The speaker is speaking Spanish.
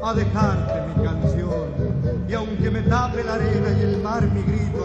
a dejarte mi canción. Y aunque me tape la arena y el mar mi grito